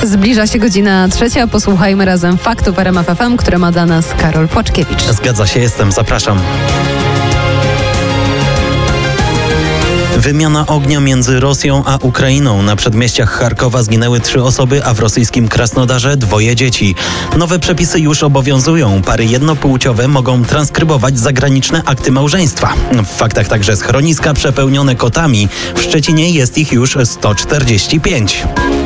Zbliża się godzina 3. Posłuchajmy razem faktów RMF FM, które ma dla nas Karol Płaczkiewicz. Zgadza się, jestem. Zapraszam. Wymiana ognia między Rosją a Ukrainą. Na przedmieściach Charkowa zginęły 3 osoby, a w rosyjskim Krasnodarze 2 dzieci. Nowe przepisy już obowiązują. Pary jednopłciowe mogą transkrybować zagraniczne akty małżeństwa. W faktach także schroniska przepełnione kotami. W Szczecinie jest ich już 145.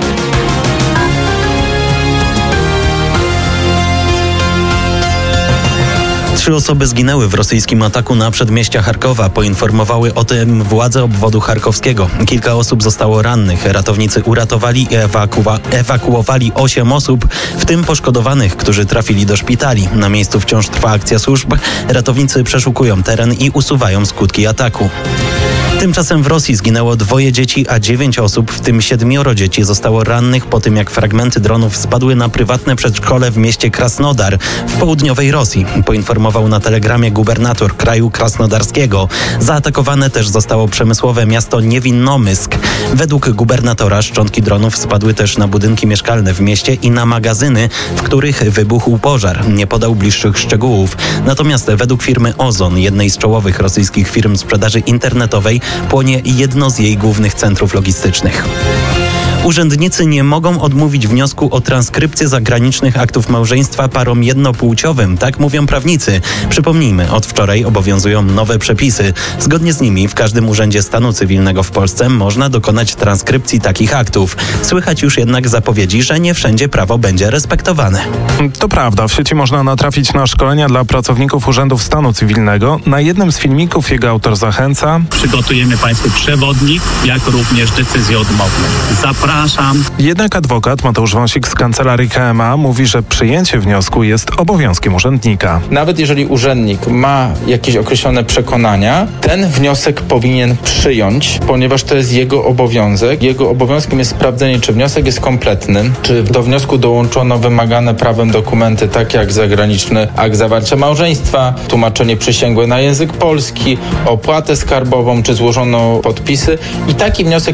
Trzy osoby zginęły w rosyjskim ataku na przedmieścia Charkowa. Poinformowały o tym władze obwodu charkowskiego. Kilka osób zostało rannych. Ratownicy uratowali i ewakuowali 8 osób, w tym poszkodowanych, którzy trafili do szpitali. Na miejscu wciąż trwa akcja służb. Ratownicy przeszukują teren i usuwają skutki ataku. Tymczasem w Rosji zginęło 2 dzieci, a 9 osób, w tym 7 dzieci, zostało rannych po tym, jak fragmenty dronów spadły na prywatne przedszkole w mieście Krasnodar w południowej Rosji. Poinformował na telegramie gubernator kraju krasnodarskiego. Zaatakowane też zostało przemysłowe miasto Niewinnomysk. Według gubernatora szczątki dronów spadły też na budynki mieszkalne w mieście i na magazyny, w których wybuchł pożar. Nie podał bliższych szczegółów. Natomiast według firmy Ozon, jednej z czołowych rosyjskich firm sprzedaży internetowej, płonie jedno z jej głównych centrów logistycznych. Urzędnicy nie mogą odmówić wniosku o transkrypcję zagranicznych aktów małżeństwa parom jednopłciowym, tak mówią prawnicy. Przypomnijmy, od wczoraj obowiązują nowe przepisy. Zgodnie z nimi w każdym urzędzie stanu cywilnego w Polsce można dokonać transkrypcji takich aktów. Słychać już jednak zapowiedzi, że nie wszędzie prawo będzie respektowane. To prawda, w sieci można natrafić na szkolenia dla pracowników urzędów stanu cywilnego. Na jednym z filmików jego autor zachęca: przygotujemy Państwu przewodnik, jak również decyzję odmowną. Zapraszam. Jednak adwokat Mateusz Wąsik z kancelarii KMA mówi, że przyjęcie wniosku jest obowiązkiem urzędnika. Nawet jeżeli urzędnik ma jakieś określone przekonania, ten wniosek powinien przyjąć, ponieważ to jest jego obowiązek. Jego obowiązkiem jest sprawdzenie, czy wniosek jest kompletny, czy do wniosku dołączono wymagane prawem dokumenty, takie jak zagraniczny akt zawarcia małżeństwa, tłumaczenie przysięgłe na język polski, opłatę skarbową, czy złożono podpisy. I taki wniosek